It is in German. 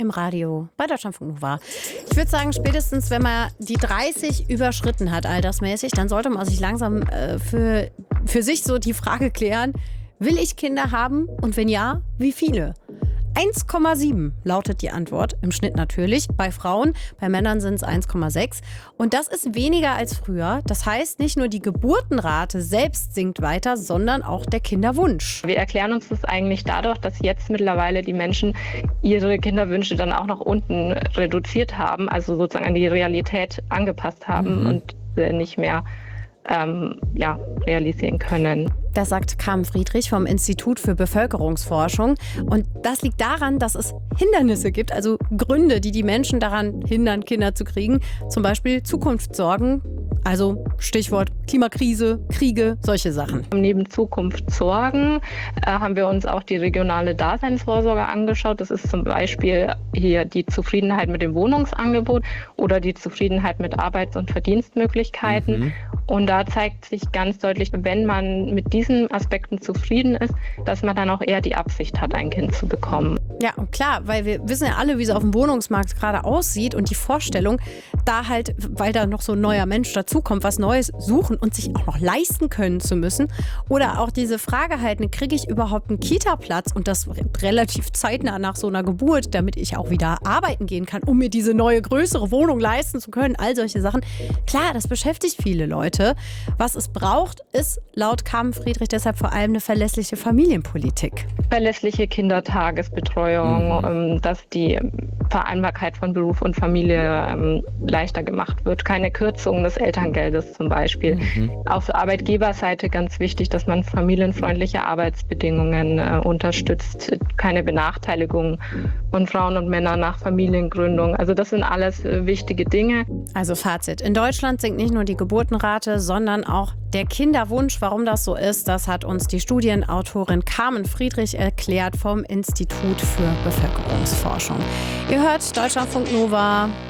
im Radio bei Deutschlandfunk Nova. Ich würde sagen, spätestens wenn man die 30 überschritten hat, altersmäßig, dann sollte man sich langsam für sich so die Frage klären, will ich Kinder haben und wenn ja, wie viele? 1,7 lautet die Antwort, im Schnitt natürlich, bei Frauen, bei Männern sind es 1,6 und das ist weniger als früher. Das heißt, nicht nur die Geburtenrate selbst sinkt weiter, sondern auch der Kinderwunsch. Wir erklären uns das eigentlich dadurch, dass jetzt mittlerweile die Menschen ihre Kinderwünsche dann auch nach unten reduziert haben, also sozusagen an die Realität angepasst haben und nicht mehr realisieren können. Das sagt Carmen Friedrich vom Institut für Bevölkerungsforschung. Und das liegt daran, dass es Hindernisse gibt, also Gründe, die Menschen daran hindern, Kinder zu kriegen. Zum Beispiel Zukunftssorgen, also Stichwort Klimakrise, Kriege, solche Sachen. Neben Zukunftssorgen haben wir uns auch die regionale Daseinsvorsorge angeschaut. Das ist zum Beispiel hier die Zufriedenheit mit dem Wohnungsangebot oder die Zufriedenheit mit Arbeits- und Verdienstmöglichkeiten. Und da zeigt sich ganz deutlich, wenn man mit diesen Aspekten zufrieden ist, dass man dann auch eher die Absicht hat, ein Kind zu bekommen. Ja, und klar, weil wir wissen ja alle, wie es auf dem Wohnungsmarkt gerade aussieht und die Vorstellung, da halt, weil da noch so ein neuer Mensch dazukommt, was Neues suchen und sich auch noch leisten können zu müssen. Oder auch diese Frage halt, kriege ich überhaupt einen Kita-Platz und das relativ zeitnah nach so einer Geburt, damit ich auch wieder arbeiten gehen kann, um mir diese neue, größere Wohnung leisten zu können, all solche Sachen. Klar, das beschäftigt viele Leute. Was es braucht, ist laut Carmen Friedrich deshalb vor allem eine verlässliche Familienpolitik. Verlässliche Kindertagesbetreuung, dass die Vereinbarkeit von Beruf und Familie leichter gemacht wird. Keine Kürzung des Elterngeldes zum Beispiel. Auf Arbeitgeberseite ganz wichtig, dass man familienfreundliche Arbeitsbedingungen unterstützt. Keine Benachteiligung von Frauen und Männern nach Familiengründung. Also das sind alles wichtige Dinge. Also Fazit. In Deutschland sinkt nicht nur die Geburtenrate, sondern auch der Kinderwunsch. Warum das so ist, das hat uns die Studienautorin Carmen Friedrich erklärt vom Institut für Bevölkerungsforschung. Ihr hört Deutschlandfunk Nova.